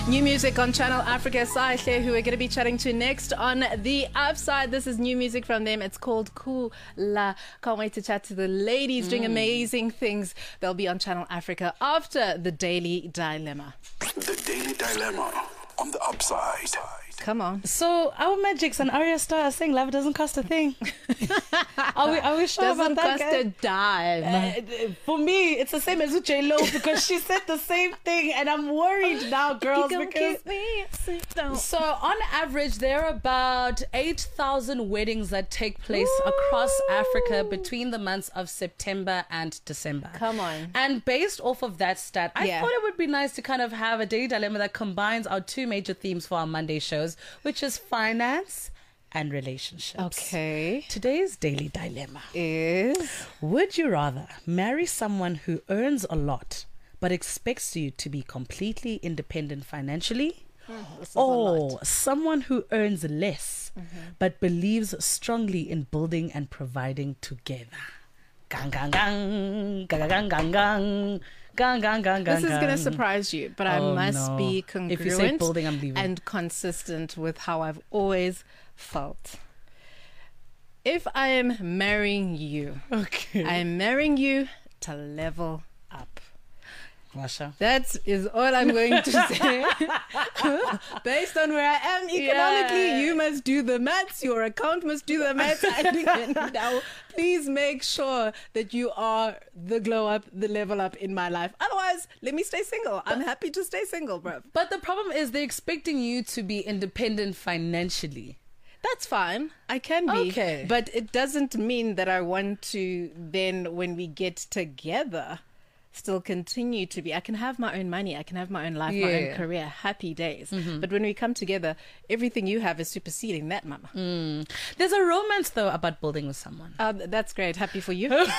New music on Channel Africa. Saihle, who we're going to be chatting to next on The Upside. This is new music from them. It's called Kula. Can't wait to chat to the ladies doing amazing things. They'll be on Channel Africa after The Daily Dilemma. The Daily Dilemma on The Upside. Come on. So our Magix and Arya Star are saying love doesn't cost a thing. Are we sure Doesn't about that? cost a dime. For me, it's the same as with J-Lo because she said the same thing, and I'm worried now, girls, because so on average there are about 8,000 weddings that take place across Africa between the months of September and December. Come on. And based off of that stat, I thought it would be nice to kind of have a daily dilemma that combines our two major themes for our Monday shows, which is finance and relationships. Okay. Today's daily dilemma is... would you rather marry someone who earns a lot but expects you to be completely independent financially, or someone who earns less but believes strongly in building and providing together? Gang, gang, gang, gang, gang, gang, gang. Gang, gang, gang, This is gang. going to surprise you, but I must be congruent If you say building, I'm leaving. and consistent with how I've always felt. If I am marrying you, I am marrying you to level up. Masha. That is all I'm going to say. Based on where I am economically, you must do the maths. Your account must do the maths. And now, please make sure that you are the glow up, the level up in my life. Otherwise, let me stay single. I'm happy to stay single, bro. But the problem is they're expecting you to be independent financially. That's fine. I can be. Okay. But it doesn't mean that I want to then, when we get together, still continue to be. I can have my own money. I can have my own life, my own career. Happy days. But when we come together, everything you have is superseding that, mama. There's a romance, though, about building with someone. That's great. Happy for you. There's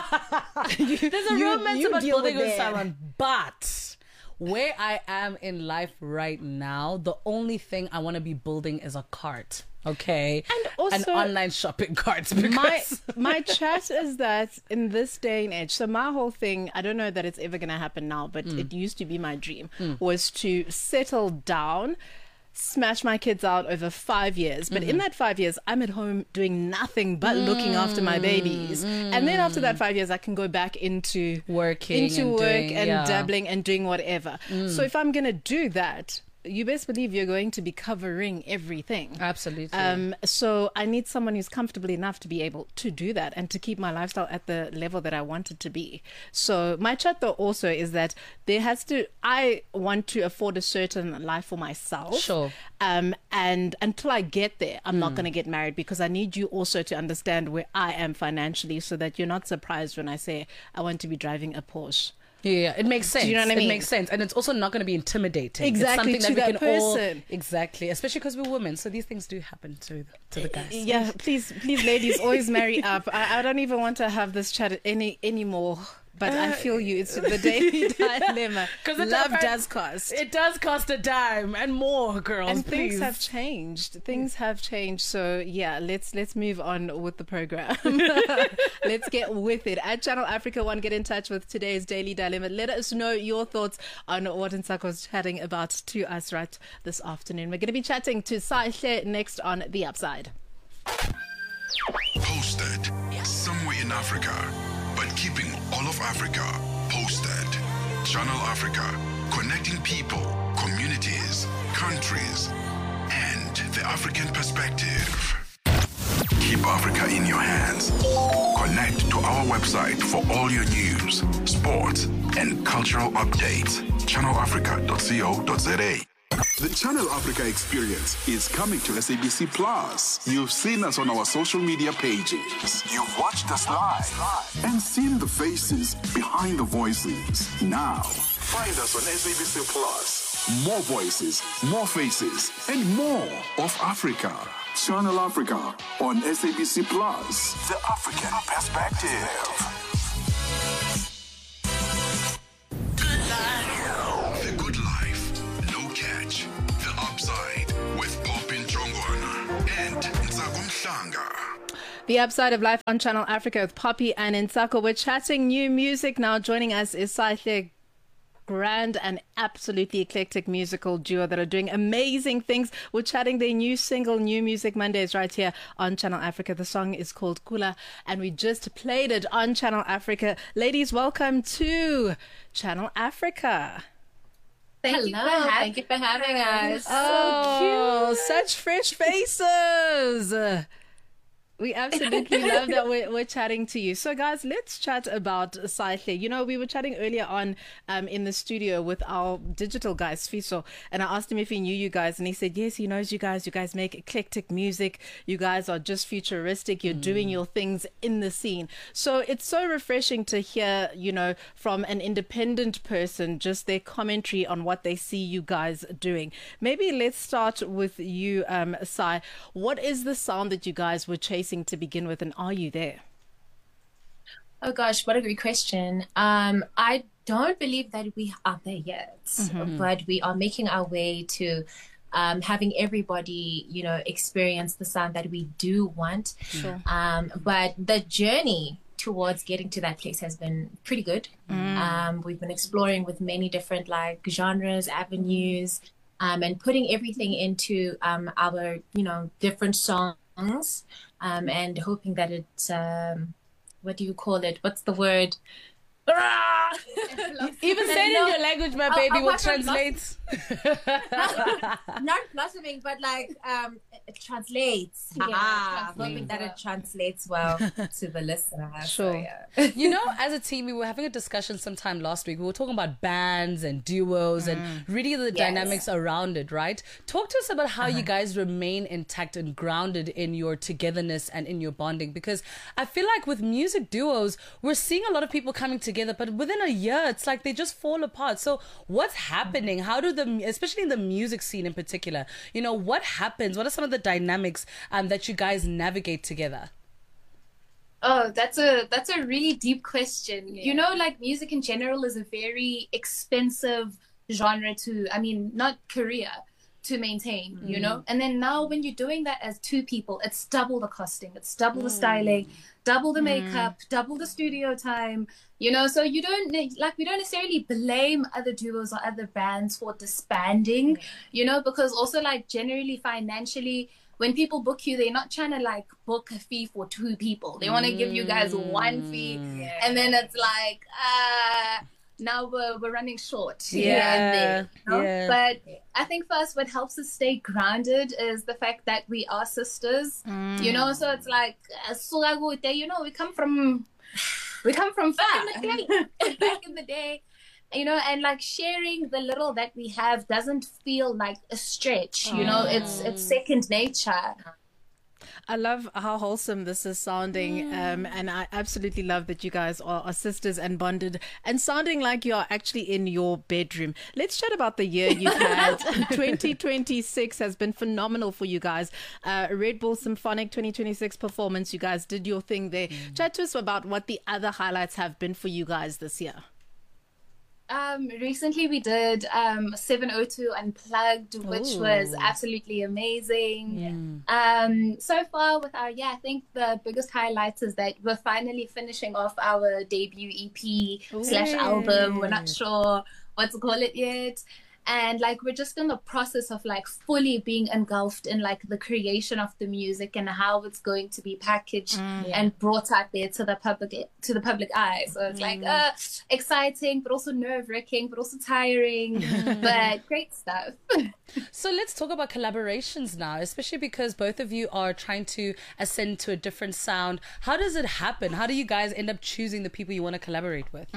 a romance about building with someone. But where I am in life right now, the only thing I want to be building is a cart. Okay. And also an online shopping cart. My chat is that in this day and age, so my whole thing, I don't know that it's ever going to happen now, but it used to be my dream, was to settle down, smash my kids out over 5 years. But in that 5 years, I'm at home doing nothing but looking after my babies. And then after that 5 years, I can go back into working, dabbling and doing whatever. So if I'm going to do that, you best believe you're going to be covering everything. Absolutely. So I need someone who's comfortable enough to be able to do that and to keep my lifestyle at the level that I want it to be. So my chat though also is that I want to afford a certain life for myself. Sure. And until I get there, I'm not going to get married, because I need you also to understand where I am financially, so that you're not surprised when I say I want to be driving a Porsche. Yeah, it makes sense. Do you know what I mean? It makes sense. And it's also not going to be intimidating. Exactly, it's something to that that we can person. all... Exactly. Especially because we're women. So these things do happen to the guys. Yeah, please, ladies, always marry up. I don't even want to have this chat anymore. But I feel you. It's the daily dilemma. Because love does cost. It does cost a dime and more, girls. And please. things have changed. Things have changed. So yeah, let's move on with the program. Let's get with it. At Channel Africa One, get in touch with today's daily dilemma. Let us know your thoughts on what Nsako's chatting about to us right this afternoon. We're going to be chatting to Saihle next on The Upside. Posted somewhere in Africa, but keeping all of Africa posted. Channel Africa, connecting people, communities, countries, and the African perspective. Keep Africa in your hands. Connect to our website for all your news, sports, and cultural updates. channelafrica.co.za. The Channel Africa experience is coming to SABC Plus. You've seen us on our social media pages. You've watched us live and seen the faces behind the voices. Now, find us on SABC Plus. More voices, more faces, and more of Africa. Channel Africa on SABC Plus. The African perspective. The Good Life, No Catch, The Upside with Popin Jongwana and Ntsako Mhlanga. The Upside of Life on Channel Africa with Poppy and Ntsako. We're chatting new music now. Joining us is Saihle grand and absolutely eclectic musical duo that are doing amazing things. We're chatting their new single, New Music Mondays, right here on Channel Africa. The song is called Kula, and we just played it on Channel Africa. Ladies, welcome to Channel Africa. Thank you for having us. Oh, such fresh faces. We absolutely love that we're chatting to you. So, guys, let's chat about Saihle. You know, we were chatting earlier on in the studio with our digital guy, Sfiso, and I asked him if he knew you guys, and he said, yes, he knows you guys. You guys make eclectic music. You guys are just futuristic. You're doing your things in the scene. So it's so refreshing to hear, you know, from an independent person, just their commentary on what they see you guys doing. Maybe let's start with you, Sai. What is the sound that you guys were chasing to begin with, and are you there? Oh gosh, what a great question. I don't believe that we are there yet, but we are making our way to having everybody, you know, experience the sound that we do want. Sure. But the journey towards getting to that place has been pretty good. We've been exploring with many different like genres, avenues, and putting everything into our, you know, different songs. And hoping that it's what do you call it? What's the word? Even say it in your language, my baby, will translate. Not blossoming, but like it translates. Yeah, hoping that it translates well to the listener. Sure. So, yeah. You know, as a team, we were having a discussion sometime last week. We were talking about bands and duos and really the dynamics around it, right? Talk to us about how you guys remain intact and grounded in your togetherness and in your bonding, because I feel like with music duos, we're seeing a lot of people coming together, but within a year, it's like they just fall apart. So what's happening? How do especially in the music scene in particular, you know, what happens? What are some of the dynamics that you guys navigate together? Oh, that's a really deep question. Yeah. You know, like music in general is a very expensive genre not career to maintain, you know? And then now when you're doing that as two people, it's double the costing, it's double the styling, double the makeup, double the studio time, you know? So we don't necessarily blame other duos or other bands for disbanding, you know, because also like generally financially, when people book you, they're not trying to like book a fee for two people. They want to give you guys one fee. And then it's like, now we're running short here and there. You know? But I think for us, what helps us stay grounded is the fact that we are sisters, you know? So it's like, you know, we come from far. Back in the day. You know, and like sharing the little that we have doesn't feel like a stretch, you know, it's second nature. I love how wholesome this is sounding, and I absolutely love that you guys are sisters and bonded and sounding like you are actually in your bedroom. Let's chat about the year you've had. 2026 has been phenomenal for you guys. Red Bull Symphonic 2026 performance, you guys did your thing there. Chat to us about what the other highlights have been for you guys this year. Recently we did 702 Unplugged, which was absolutely amazing. So far with our I think the biggest highlights is that we're finally finishing off our debut EP / album. We're not sure what to call it yet. And like we're just in the process of like fully being engulfed in like the creation of the music and how it's going to be packaged and brought out there to the public eye. So it's like exciting, but also nerve-wracking, but also tiring, but great stuff. So let's talk about collaborations now, especially because both of you are trying to ascend to a different sound. How does it happen? How do you guys end up choosing the people you want to collaborate with?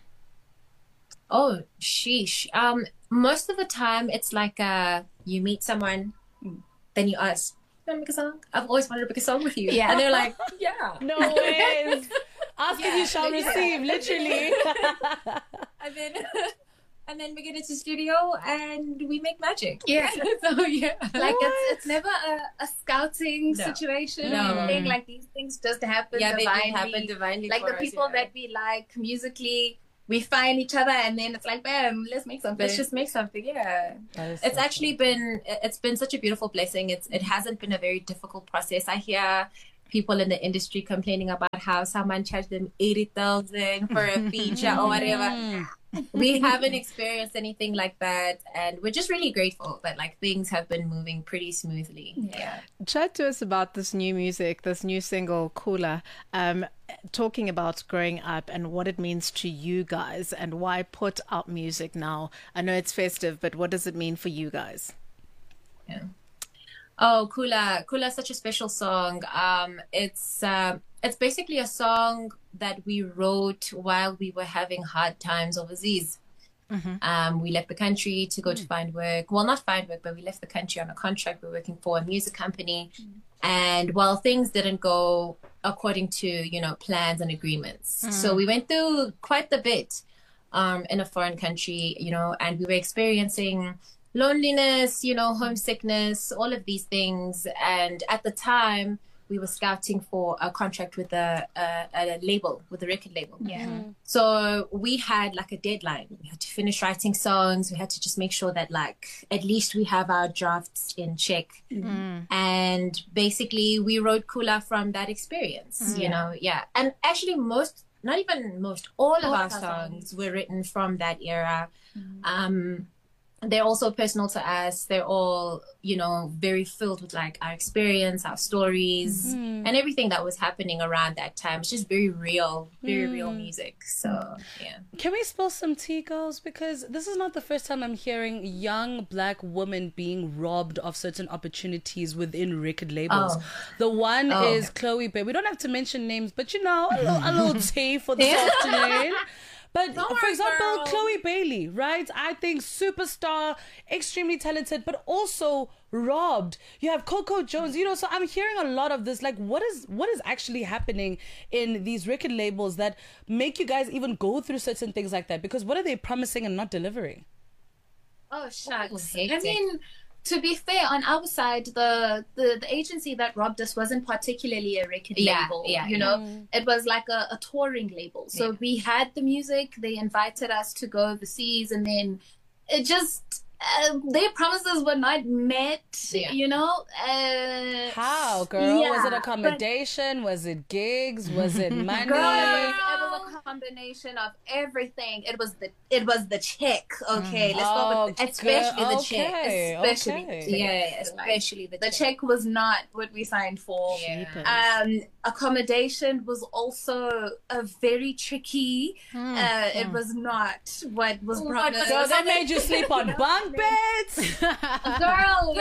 Oh, sheesh. Most of the time, it's like you meet someone, then you ask, "You want to make a song? I've always wanted to make a song with you." Yeah. And they're like, "Yeah." No ways. Ask and you shall receive, literally. And then we get into the studio and we make magic. Yeah. So yeah, like it's never a scouting situation or anything. Like these things just happen divinely. Like the people that we like musically, we find each other and then it's like, bam, let's make something. Let's just make something. Yeah. It's actually been such a beautiful blessing. It hasn't been a very difficult process. I hear people in the industry complaining about how someone charged them 80,000 for a feature or whatever. We haven't experienced anything like that, and we're just really grateful that like things have been moving pretty smoothly. Yeah. Chat to us about this new music, this new single, Kula, talking about growing up and what it means to you guys and why put out music now. I know it's festive, but what does it mean for you guys? Yeah. Oh, Kula. Kula is such a special song. It's basically a song that we wrote while we were having hard times overseas. We left the country to go to find work. Well, not find work, but we left the country on a contract. We're working for a music company. And while things didn't go according to, you know, plans and agreements. So we went through quite the bit in a foreign country, you know, and we were experiencing loneliness, you know, homesickness, all of these things. And at the time, we were scouting for a contract with a label, with a record label. So we had like a deadline. We had to finish writing songs. We had to just make sure that like at least we have our drafts in check. And basically we wrote Kula from that experience, you know, And actually all of our songs were written from that era. They're also personal to us. They're all, you know, very filled with like our experience, our stories, and everything that was happening around that time. It's just very real music. So, yeah. Can we spill some tea, girls? Because this is not the first time I'm hearing young Black women being robbed of certain opportunities within record labels. The one is Chloe Bailey. We don't have to mention names, but you know, a little tea for this afternoon. But for example, Chloe Bailey, right? I think superstar, extremely talented, but also robbed. You have Coco Jones, you know, so I'm hearing a lot of this. Like, what is actually happening in these record labels that make you guys even go through certain things like that? Because what are they promising and not delivering? Oh, shucks. I mean, to be fair, on our side, the agency that robbed us wasn't particularly a record label. You know, it was like a touring label. So we had the music, they invited us to go overseas, and then it just their promises were not met. You know, how, girl? Was it accommodation? Was it gigs? Was it money? Girl, it was a combination of everything. It was the check. Okay, let's go with especially the check. Especially the check was not what we signed for. Accommodation was also a very tricky. It was not what was promised. So they made you sleep on bunk beds? Girl.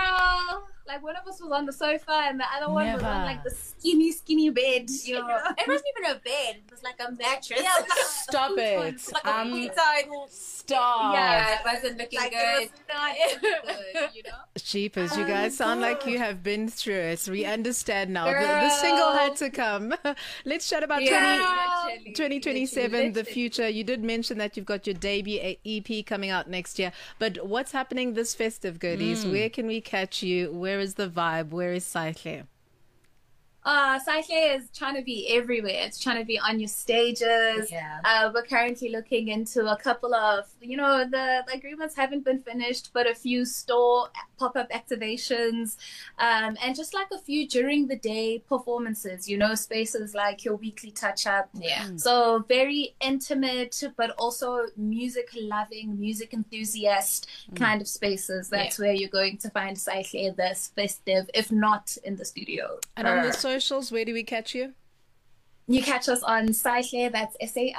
Like one of us was on the sofa and the other one was on like the skinny bed. You know? It wasn't even a bed. It was like a mattress. Stop it. Like a pizza. Stop. Yeah, it wasn't looking like good. It was not good, you know? Sheepers, you guys sound like you have been through it. We understand now. The single had to come. Let's chat about 2027, the future. You did mention that you've got your debut EP coming out next year. But what's happening this festive, girlies? Where can we catch you? Where is the vibe? Where is Saihle? Saihle is trying to be everywhere. It's trying to be on your stages. We're currently looking into a couple of, you know, the agreements haven't been finished, but a few store pop-up activations, and just like a few during the day performances, you know, spaces like your weekly touch-up. So very intimate, but also music-loving, music enthusiast kind of spaces. That's where you're going to find Saihle this festive, if not in the studio. And on the socials, where do we catch you? You catch us on Saihle, that's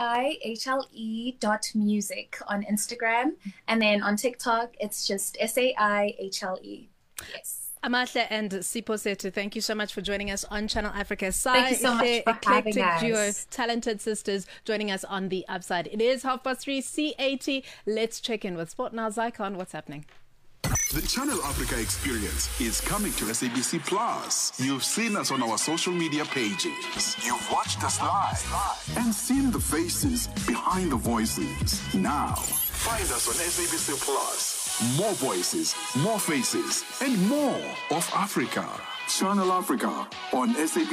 SAIHLE.music on Instagram. And then on TikTok, it's just SAIHLE. Yes. Amahle and Siposetu, thank you so much for joining us on Channel Africa. Thank you so much for having us. Duo, talented sisters joining us on The Upside. It is 3:30 CAT. Let's check in with Sport now. Zycon, what's happening? The Channel Africa experience is coming to SABC Plus. You've seen us on our social media pages. You've watched us live and seen the faces behind the voices. Now, find us on SABC Plus. More voices, more faces, and more of Africa. Channel Africa on SABC.